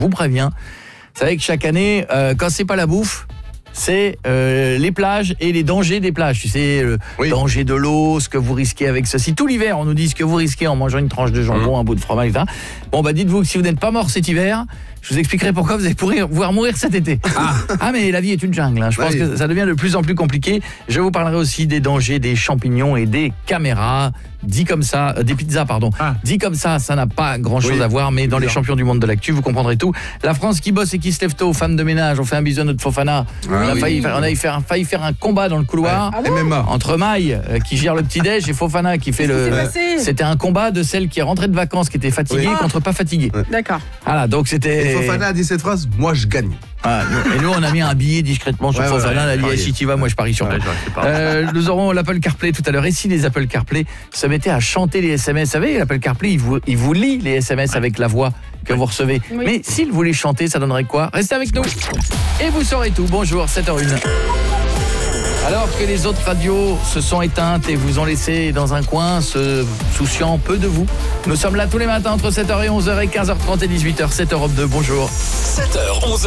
vous préviens. Vous savez que chaque année, quand c'est pas la bouffe, c'est les plages et les dangers des plages. Tu sais, le danger de l'eau, ce que vous risquez avec ceci. Tout l'hiver, on nous dit ce que vous risquez en mangeant une tranche de jambon, un bout de fromage, etc. Bon, dites-vous que si vous n'êtes pas mort cet hiver, je vous expliquerai pourquoi vous allez pouvoir mourir cet été. Mais la vie est une jungle. Je pense que ça devient de plus en plus compliqué. Je vous parlerai aussi des dangers des champignons et des caméras. Dit comme ça, des pizzas, pardon. Dit comme ça n'a pas grand-chose à voir, mais dans les champions du monde de l'actu, vous comprendrez tout. La France qui bosse et qui se lève tôt, femmes de ménage, on fait un bisou à notre Fofana. On a failli faire un combat dans le couloir entre Maï, qui gère le petit-déj, et Fofana qui fait C'était un combat de celle qui est rentrée de vacances, qui était fatiguée, contre pas fatiguée. D'accord. Voilà, donc c'était... Et Fofana a dit cette phrase, moi je gagne. Et nous on a mis un billet discrètement sur Fofana, on a dit si tu vas, moi je parie sur toi. Nous aurons l'Apple CarPlay tout à l'heure. Et si les Apple CarPlay se mettaient à chanter les SMS, vous savez, l'Apple CarPlay il vous lit les SMS avec la voix que vous recevez. Mais s'il voulait chanter, ça donnerait quoi? Restez avec nous et vous saurez tout. Bonjour, 7h01. Alors que les autres radios se sont éteintes et vous ont laissé dans un coin, se souciant peu de vous, nous sommes là tous les matins entre 7h et 11h et 15h30 et 18h, 7 Europe 2, bonjour. 7h, 11h.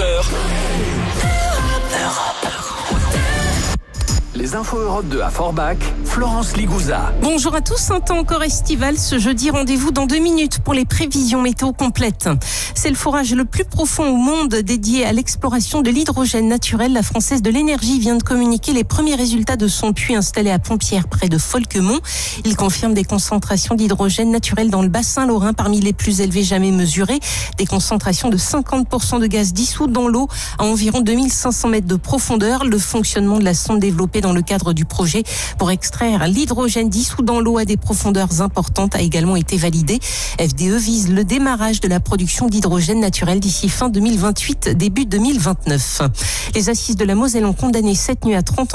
Les infos Europe 2 à Forbach, Florence Ligouza. Bonjour à tous, un temps encore estival ce jeudi, rendez-vous dans 2 minutes pour les prévisions météo complètes. C'est le forage le plus profond au monde dédié à l'exploration de l'hydrogène naturel. La Française de l'énergie vient de communiquer les premiers résultats de son puits installé à Pompierre près de Folquemont. Il confirme des concentrations d'hydrogène naturel dans le bassin lorrain parmi les plus élevées jamais mesurées. Des concentrations de 50% de gaz dissous dans l'eau à environ 2500 mètres de profondeur. Le fonctionnement de la sonde développée dans le cadre du projet pour extraire l'hydrogène dissous dans l'eau à des profondeurs importantes a également été validé. FDE vise le démarrage de la production d'hydrogène naturel d'ici fin 2028, début 2029. Les assises de la Moselle ont condamné cette nuit à 30 ans